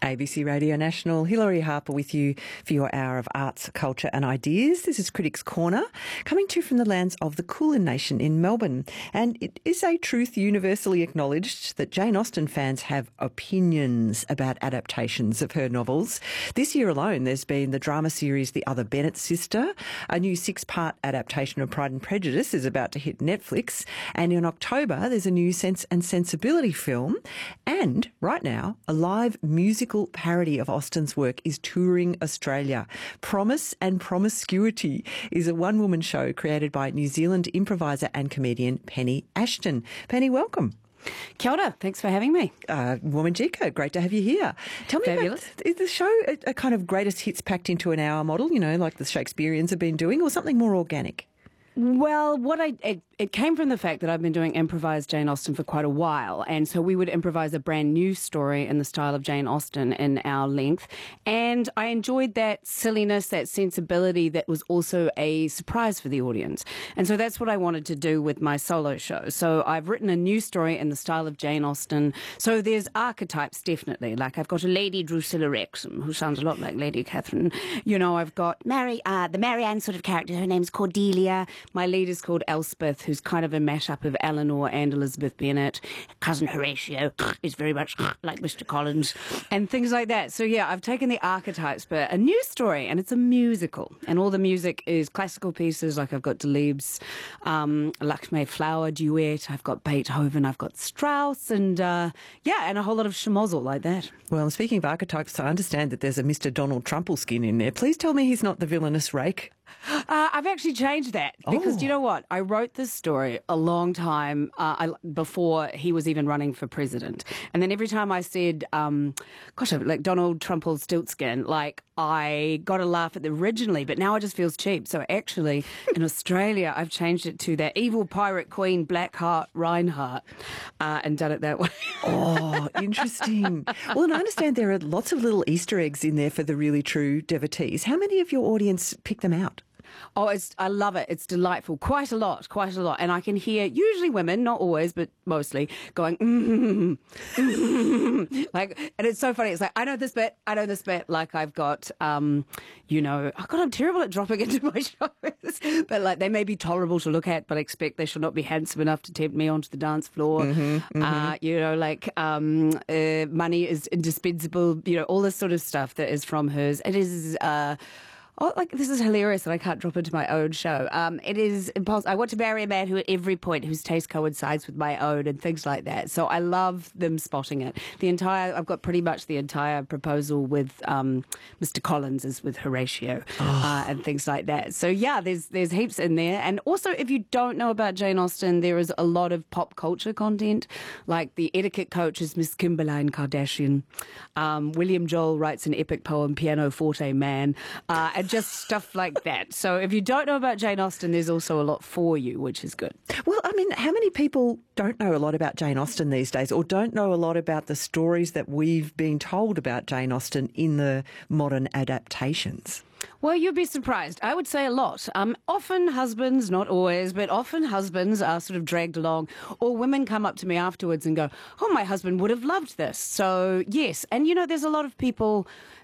ABC Radio National, Hilary Harper with you for your hour of arts, culture and ideas. This is Critics Corner, coming to you from the lands of the Kulin Nation in Melbourne. And it is a truth universally acknowledged that Jane Austen fans have opinions about adaptations of her novels. This year alone, there's been the drama series The Other Bennet Sister. A new 6-part adaptation of Pride and Prejudice is about to hit Netflix. And in October, there's a new Sense and Sensibility film. And right now, a live musical parody of Austen's work is touring Australia. Promise and Promiscuity is a one-woman show created by New Zealand improviser and comedian Penny Ashton. Penny, welcome. Kia ora, thanks for having me. Womanjeka, great to have you here. Tell me Fabulous. Is the show a kind of greatest hits packed into an hour model, you know, like the Shakespeareans have been doing, or something more organic? Well, it came from the fact that I've been doing improvised Jane Austen for quite a while, and so we would improvise a brand new story in the style of Jane Austen in our length, and I enjoyed that silliness, that sensibility that was also a surprise for the audience, and so that's what I wanted to do with my solo show. So I've written a new story in the style of Jane Austen, so there's archetypes definitely, like I've got a Lady Drusilla Wrexham, who sounds a lot like Lady Catherine, you know, I've got the Marianne sort of character, her name's Cordelia. My lead is called Elspeth, who's kind of a mashup of Eleanor and Elizabeth Bennet. Cousin Horatio is very much like Mr. Collins, and things like that. So yeah, I've taken the archetypes, but a new story, and it's a musical. And all the music is classical pieces, like I've got Delibes' Lakshmi Flower duet, I've got Beethoven, I've got Strauss, and and a whole lot of schmozzle like that. Well, speaking of archetypes, I understand that there's a Mr. Donald Trumpelskin in there. Please tell me he's not the villainous rake. I've actually changed that because do you know what? I wrote this story a long time before he was even running for president. And then every time I said, like Donald Trumpelstiltskin, like I got a laugh at the originally, but now it just feels cheap. So actually, in Australia, I've changed it to that evil pirate queen, Blackheart Reinhardt, and done it that way. Oh, interesting. Well, and I understand there are lots of little Easter eggs in there for the really true devotees. How many of your audience pick them out? Oh, I love it. It's delightful. Quite a lot. And I can hear, usually women, not always, but mostly, going, like, and it's so funny. It's like, I know this bit. Like I've got, I'm terrible at dropping into my shows. But like, they may be tolerable to look at, but I expect they should not be handsome enough to tempt me onto the dance floor. Money is indispensable, all this sort of stuff that is from hers. It is, this is hilarious that I can't drop into my own show. It is impulsive. I want to marry a man who at every point whose taste coincides with my own and things like that. So I love them spotting it. I've got pretty much the entire proposal with Mr. Collins is with Horatio and things like that. So yeah, there's heaps in there. And also, if you don't know about Jane Austen, there is a lot of pop culture content. Like the etiquette coach is Miss Kimberline Kardashian. William Joel writes an epic poem, Pianoforte Man. And just stuff like that. So if you don't know about Jane Austen, there's also a lot for you, which is good. Well, I mean, how many people don't know a lot about Jane Austen these days, or don't know a lot about the stories that we've been told about Jane Austen in the modern adaptations? Well, you'd be surprised. I would say a lot. Often husbands, not always, but often husbands are sort of dragged along, or women come up to me afterwards and go, oh, my husband would have loved this. So, yes. And, there's a lot of people